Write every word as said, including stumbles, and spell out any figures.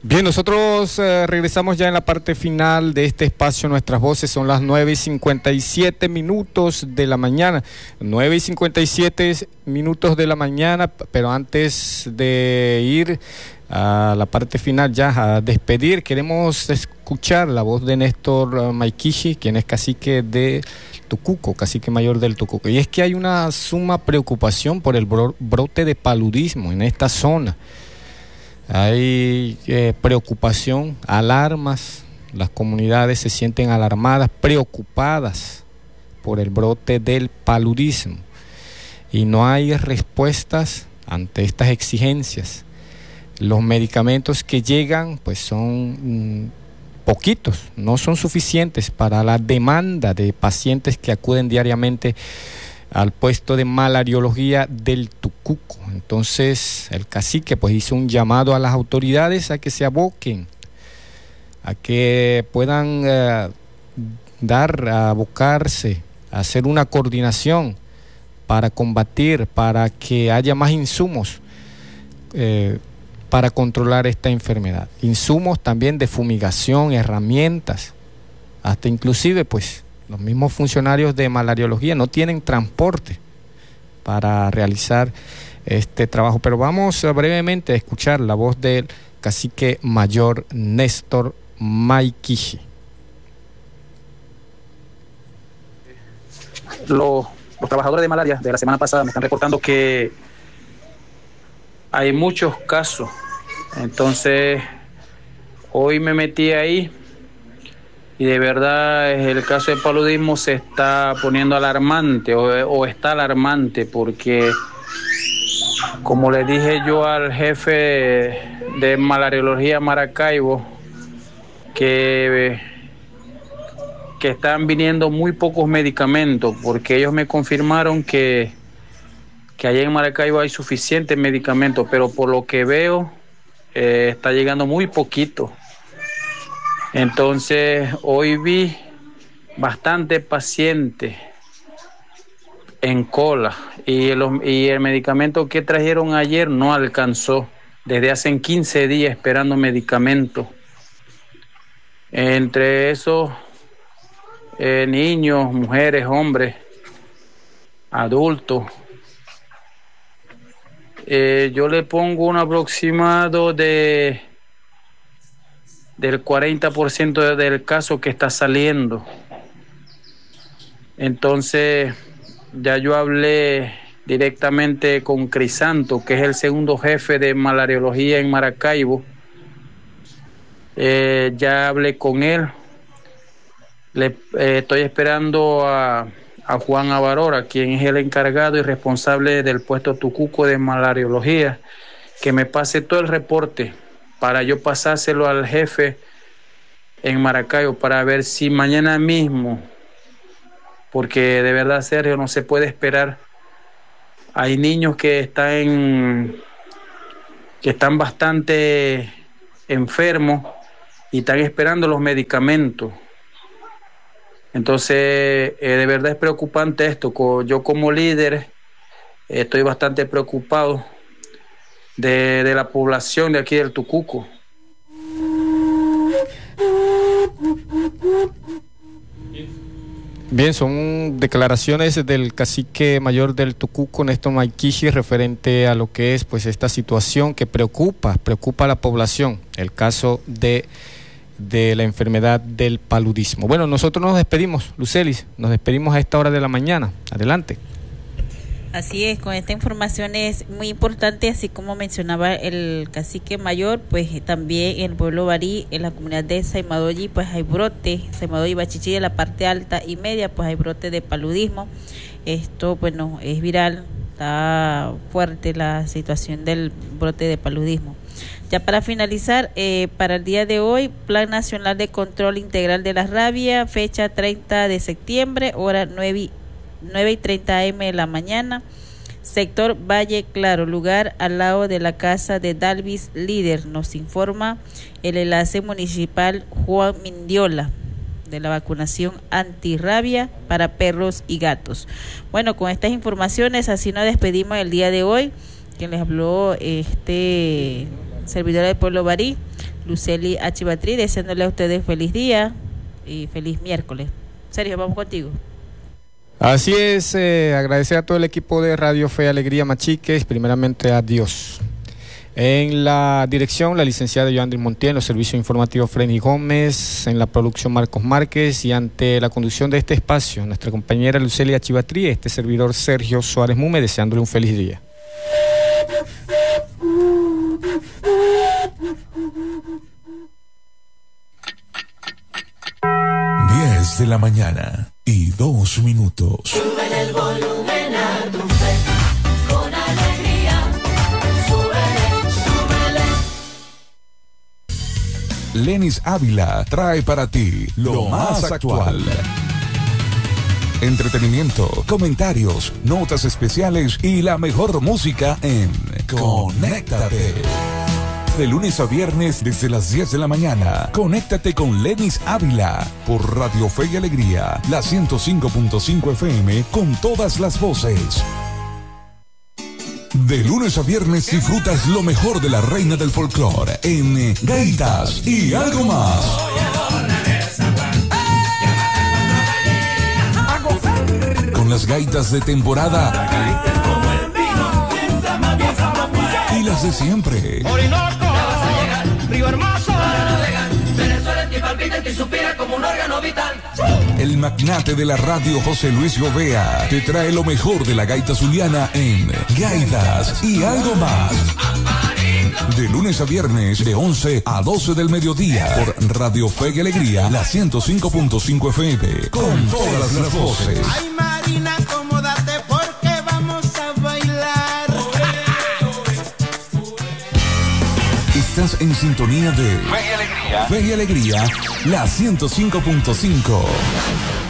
Bien, nosotros eh, regresamos ya en la parte final de este espacio. Nuestras voces son las nueve y cincuenta y siete minutos de la mañana. nueve y cincuenta y siete minutos de la mañana, pero antes de ir a la parte final, ya a despedir, queremos escuchar la voz de Néstor Maiquishi, quien es cacique de Tucuco, cacique mayor del Tucuco. Y es que hay una suma preocupación por el bro- brote de paludismo en esta zona. Hay eh, preocupación, alarmas, las comunidades se sienten alarmadas, preocupadas por el brote del paludismo y no hay respuestas ante estas exigencias. Los medicamentos que llegan pues son mmm, poquitos, no son suficientes para la demanda de pacientes que acuden diariamente al puesto de malariología del Tucuco. Entonces el cacique pues hizo un llamado a las autoridades a que se aboquen, a que puedan eh, dar, a abocarse, a hacer una coordinación para combatir, para que haya más insumos eh, para controlar esta enfermedad. Insumos también de fumigación, herramientas, hasta inclusive pues los mismos funcionarios de malariología no tienen transporte para realizar este trabajo. Pero vamos brevemente a escuchar la voz del cacique mayor Néstor Maiquishi. Los, los trabajadores de malaria de la semana pasada me están reportando que hay muchos casos. Entonces, hoy me metí ahí y de verdad el caso de paludismo se está poniendo alarmante o, o está alarmante porque, como le dije yo al jefe de malariología Maracaibo, que, que están viniendo muy pocos medicamentos, porque ellos me confirmaron que, que allá en Maracaibo hay suficientes medicamentos, pero por lo que veo eh, está llegando muy poquito. Entonces, hoy vi bastante pacientes en cola y, los, y el medicamento que trajeron ayer no alcanzó. Desde hace quince días esperando medicamento. Entre esos, eh, niños, mujeres, hombres, adultos. Eh, yo le pongo un aproximado de... del cuarenta por ciento del caso que está saliendo. Entonces, ya yo hablé directamente con Crisanto, que es el segundo jefe de malariología en Maracaibo. Eh, ya hablé con él. Le, eh, estoy esperando a, a Juan Avarora, quien es el encargado y responsable del puesto Tucuco de malariología, que me pase todo el reporte para yo pasárselo al jefe en Maracaibo para ver si mañana mismo, porque de verdad, Sergio, no se puede esperar. Hay niños que están en, que están bastante enfermos y están esperando los medicamentos. Entonces, eh, de verdad es preocupante esto. Yo como líder eh, estoy bastante preocupado de, de la población de aquí del Tucuco. Bien, son declaraciones del cacique mayor del Tucuco, Néstor Maiquishi, referente a lo que es pues esta situación que preocupa, preocupa a la población, el caso de, de la enfermedad del paludismo. Bueno, nosotros nos despedimos, Lucelis, nos despedimos a esta hora de la mañana. Adelante. Así es, con esta información es muy importante, así como mencionaba el cacique mayor, pues también en el pueblo Barí, en la comunidad de Saimadoyi, pues hay brote, Saimadoyi, Bachichí, en la parte alta y media, pues hay brote de paludismo. Esto, bueno, es viral, está fuerte la situación del brote de paludismo. Ya para finalizar, eh, para el día de hoy, Plan Nacional de Control Integral de la Rabia, fecha treinta de septiembre, hora nueve y treinta a eme de la mañana, sector Valle Claro, lugar al lado de la casa de Dalvis Líder, nos informa el enlace municipal Juan Mindiola de la vacunación antirrabia para perros y gatos. Bueno, con estas informaciones así nos despedimos el día de hoy. Quien les habló, este servidor del pueblo Barí, Luceli Achibatri, deseándole a ustedes feliz día y feliz miércoles. Sergio, vamos contigo. Así es, eh, agradecer a todo el equipo de Radio Fe y Alegría Machiques, primeramente a Dios. En la dirección, la licenciada Yoandri Montiel, en los servicios informativos Freddy Gómez, en la producción Marcos Márquez y ante la conducción de este espacio, nuestra compañera Lucelia Chivatrí, este servidor Sergio Suárez Mume, deseándole un feliz día. diez de la mañana y dos minutos. Sube el volumen a tu fe, con alegría, súbele, súbele. Lenis Ávila trae para ti lo más actual. Entretenimiento, comentarios, notas especiales y la mejor música en Conéctate. De lunes a viernes desde las diez de la mañana. Conéctate con Lenis Ávila por Radio Fe y Alegría, la ciento cinco punto cinco F M con todas las voces. De lunes a viernes disfrutas lo mejor de la reina del folclore en Gaitas y algo más. Con las gaitas de temporada y las de siempre. Orinoco, Río Hermoso, para navegar, Venezuela te palpita y suspira como un órgano vital. El magnate de la radio José Luis Gobea te trae lo mejor de la gaita zuliana en Gaitas y algo más. De lunes a viernes de once a doce del mediodía por Radio Fe y Alegría, la ciento cinco punto cinco F M con todas las voces. Ay, Marina, acomódate porque vamos a bailar. Estás en sintonía de Fe y Alegría, Fe y Alegría, la ciento cinco punto cinco.